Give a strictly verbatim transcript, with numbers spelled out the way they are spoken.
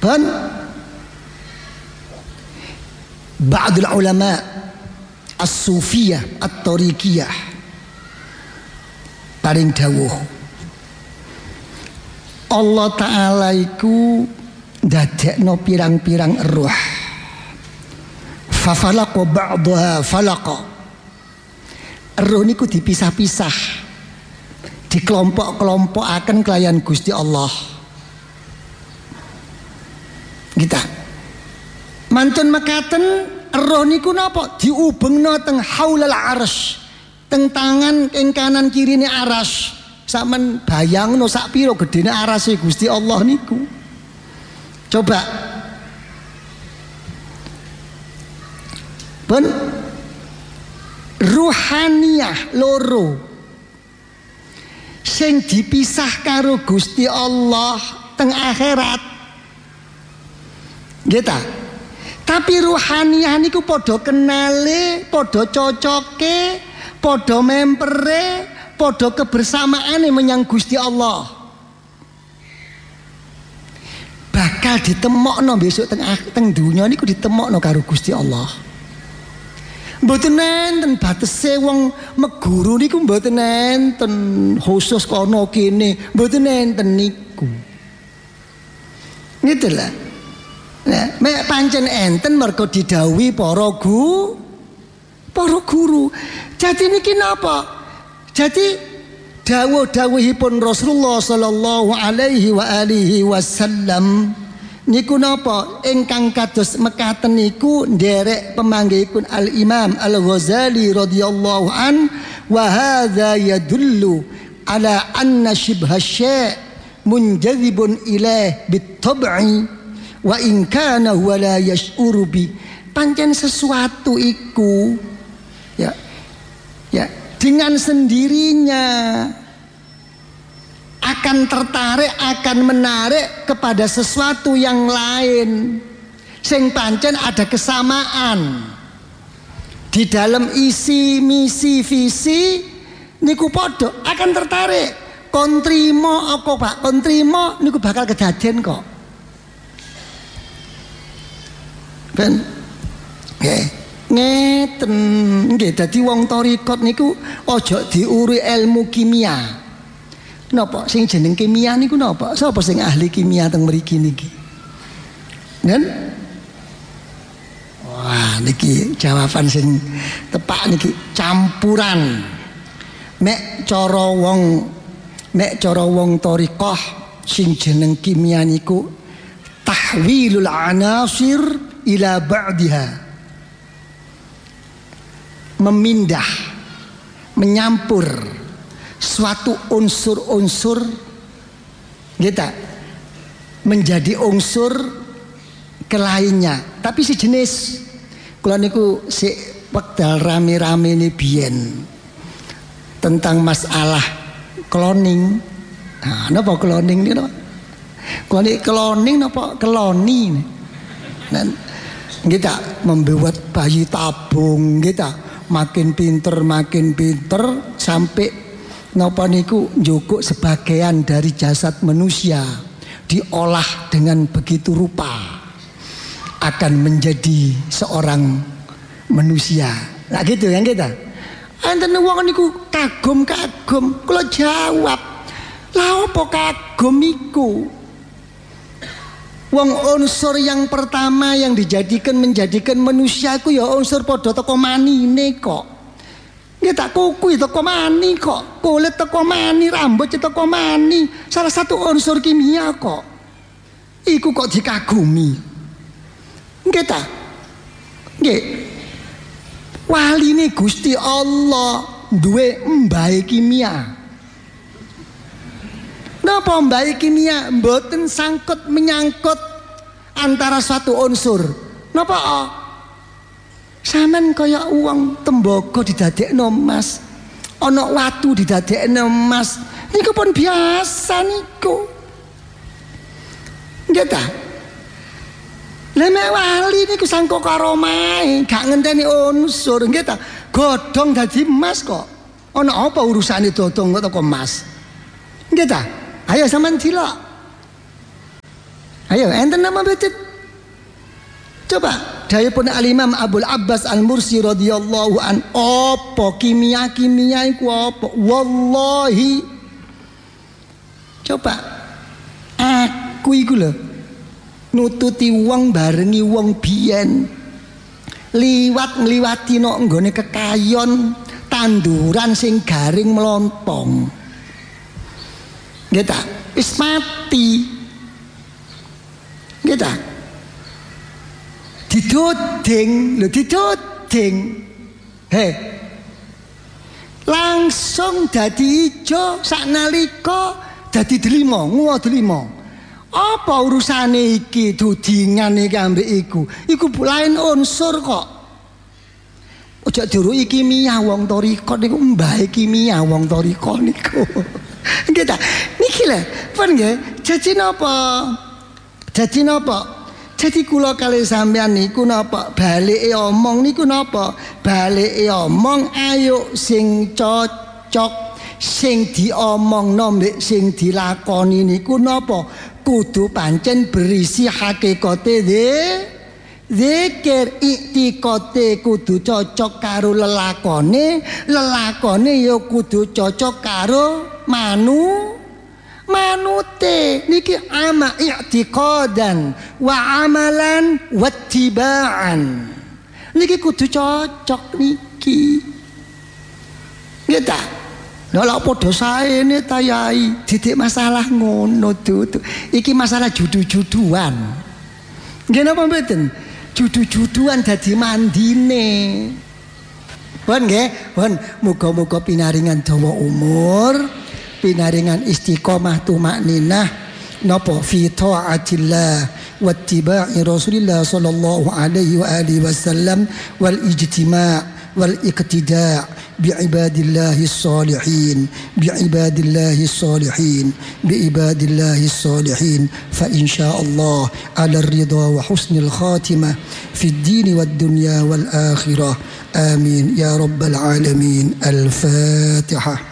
Pun ba'dul ulama as-sufiyah at-tariqiyah paring dawuh Allah Ta'ala iku ndadekno pirang-pirang ruh fafalaqa ba'daha falaqa. Ruh niku dipisah-pisah, dikelompok-kelompokaken kelayan Gusti Allah. Kita mantun mekaten roh niku napa diubengno teng haulal arsy, teng tangan ing kanan kirine aras. Sampeyan bayangno sak pira gedene arase Gusti Allah niku. Coba pun ruhaniyah loro sing dipisah karo Gusti Allah teng akhirat. Gitu. Tapi ruhaniyah niku padha kenale, padha cocoke, padha mempere, padha kebersamaane menyang Gusti Allah. Bakal ditemokno besok teng teng dunya niku ditemokno karo Gusti Allah. Mboten enten batese wong meguru niku mboten enten khusus kono kene, mboten enten niku. Gitu lah. Nah, mek pancen enten mergo didhawuhi para guru, para guru. Jadi niki napa? Jadi dawuh-dawuhipun Rasulullah sallallahu alaihi wa alihi wasallam niku napa? Ingkang kados mekaten niku nderek pemanggihipun Al-Imam Al-Ghazali radhiyallahu an wa hadza yadullu ala anna shibha syai' munjadhibun ilaih bit-tab'i wa in kana huwa la yash'uru bi. Pancen sesuatu iku ya ya dengan sendirinya akan tertarik, akan menarik kepada sesuatu yang lain sing pancen ada kesamaan di dalam isi misi visi niku padha akan tertarik. Kon trimo apa Pak? Kon trimo niku bakal kedaden kok. Ben nggih ngeten nggih dadi wong thariqat niku aja diuri ilmu kimia. Napa sing jeneng kimia niku napa? Sapa sing ahli kimia teng mriki niki? Nen? Wah niki jawaban sing tepak niki campuran. Nek cara wong nek cara wong thariqah sing jeneng kimia niku tahwilul anasir ila ba'diha, memindah, menyampur suatu unsur-unsur kita menjadi unsur ke lainnya. Tapi si jenis kula niku si wekdal rame-rame ini biyen tentang masalah cloning. Nah, napa cloning niku? Kula niki cloning napa keloni? Nah, kita membuat bayi tabung, kita makin pinter makin pinter sampai napa niku njukuk sebagian dari jasad manusia diolah dengan begitu rupa akan menjadi seorang manusia. Nah gitu yang kita. Enten wong niku kagum-kagum, kula jawab, "Lah apa kagum iku?" Wong unsur yang pertama yang dijadikan menjadikan manusia ku ya unsur padha teko manine kok. Nggih tak kuku teko mani kok, kulit teko mani, rambut teko mani. Salah satu unsur kimia kok. Iku kok dikagumi. Nggih ta? Nggih. Waline Gusti Allah duwe mbahe kimia. Napa mbahe kimia mboten sangkut menyangkut antara suatu unsur. Napa oh? Saman kaya uang tembaga didadekno emas, ana watu didadekno emas. Niku pun biasa niku. Nggih ta? Lah mek wali niku sangko karo mae, gak ngenteni unsur, nggih ta? Godhong dadi emas kok. Ana apa urusane dodong kok teko emas? Nggih ta? Ayo sampean cilok. Ayo enten nama becet. Coba dayapun Al-Imam Abul Abbas Al-Mursi radhiyallahu an, apa kimia-kimia iku apa? Wallahi. Coba aku iku lho nututi wong barengi wong biyen. Liwat ngliwati nok nggone kekayon tanduran sing garing melontong. Nggih ta? Wis mati. Nggih ta? Didodeng, lho didodeng. He. Langsung dadi ijo saknalika dadi delima, nguwa delima. Apa urusane iki dudingan iki ambek iku? Iku lain unsur kok. Ojo diruki kimia wong toriko niku mbahe kimia wong toriko niku. Nggih ta? Niki lho, pun nggih. Jadi napa? Jadi napa? Jadi kula kali sampean niku napa? Balike omong niku napa? Balike omong ayo sing cocok, sing diomongno mbek sing dilakoni niku napa? Kudu pancen berisi hakikate de zikir, iktikate kudu cocok karo lelakone, lelakone ya kudu cocok karo manu manute. Niki ama i'tiqadan wa amalan wattiba'an. Niki kudu cocok niki. Nggih ta? Lah lak padha saene ta yai, didik masalah ngono tuh. Iki masalah judu-juduan. Nggih napa mboten? Judu-juduan dadi mandine. Pun nggih, pun muga-muga pinaringan dawa umur, pinaringan istiqomah tumakninah napa fi taatillah wattiba'i Rasulillah sallallahu alaihi wa alihi wasallam wal ijtima' wal iqtida' بعباد الله الصالحين بعباد الله الصالحين بعباد الله الصالحين فإن شاء الله على الرضا وحسن الخاتمة في الدين والدنيا والآخرة آمين يا رب العالمين. الفاتحة.